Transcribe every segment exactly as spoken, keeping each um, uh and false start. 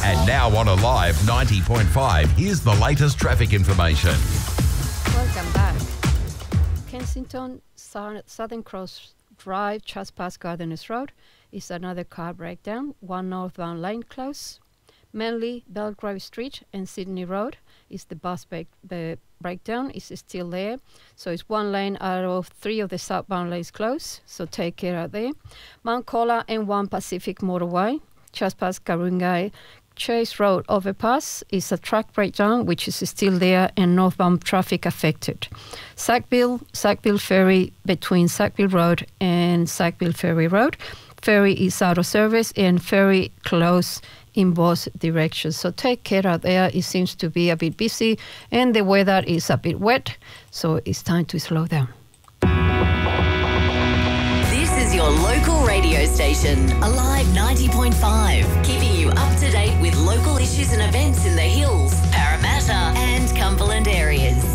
And now on Alive ninety point five, here's the latest traffic information. Welcome back. Kensington, Southern Cross Drive, just past Gardeners Road, is another car breakdown. One northbound lane close. Manly, Belgrave Street and Sydney Road is the bus break, the breakdown is still there. So it's one lane out of three of the southbound lanes closed. So take care out there. Mount Colah and One Pacific Motorway, just past Garungai Chase Road overpass, is a track breakdown which is still there and northbound traffic affected. Sackville, Sackville Ferry between Sackville Road and Sackville Ferry Road. Ferry is out of service and ferry closed in both directions. So take care out there. It seems to be a bit busy and the weather is a bit wet, so it's time to slow down. This is your local radio station, Alive ninety point five, keeping you up to date with local issues and events in the Hills, Parramatta and Cumberland areas.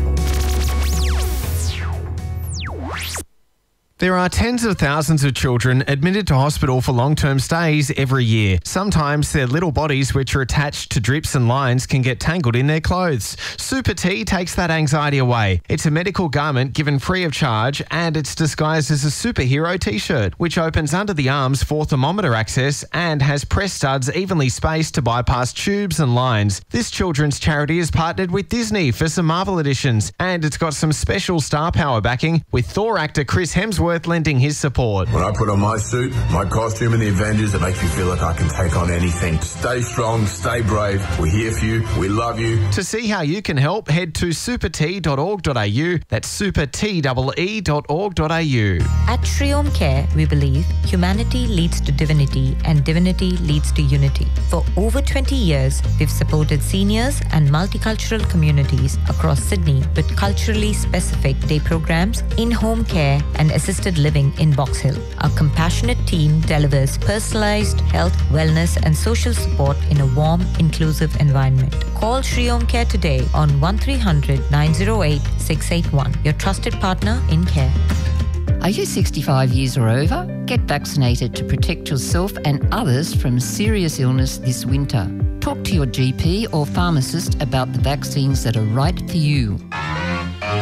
There are tens of thousands of children admitted to hospital for long-term stays every year. Sometimes their little bodies, which are attached to drips and lines, can get tangled in their clothes. Super T takes that anxiety away. It's a medical garment given free of charge and it's disguised as a superhero t-shirt, which opens under the arms for thermometer access and has press studs evenly spaced to bypass tubes and lines. This children's charity has partnered with Disney for some Marvel editions, and it's got some special star power backing, with Thor actor Chris Hemsworth lending his support. When I put on my suit, my costume and the Avengers, it makes me feel like I can take on anything. Stay strong, stay brave. We're here for you. We love you. To see how you can help, head to super t dot org dot a u. That's super t e e dot org dot a u. At Shriom Care, we believe humanity leads to divinity and divinity leads to unity. For over twenty years, we've supported seniors and multicultural communities across Sydney with culturally specific day programs, in-home care and assisted living in Box Hill. Our compassionate team delivers personalized health, wellness and social support in a warm, inclusive environment. Call Shriom Care today on one three hundred nine oh eight six eight one, your trusted partner in care. Are you sixty-five years or over? Get vaccinated to protect yourself and others from serious illness this winter. Talk to your G P or pharmacist about the vaccines that are right for you.